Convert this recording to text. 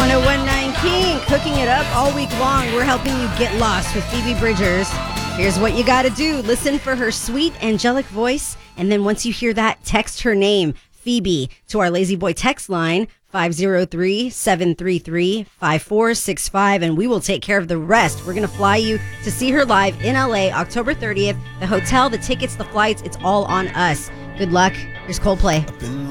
1019 Kink, hooking it up all week long. We're helping you get lost with Phoebe Bridgers. Here's what you got to do. Listen for her sweet, angelic voice. And then once you hear that, text her name, Phoebe, to our Lazy Boy text line, 503-733-5465. And we will take care of the rest. We're going to fly you to see her live in LA, October 30th. The hotel, the tickets, the flights, it's all on us. Good luck. Here's Coldplay.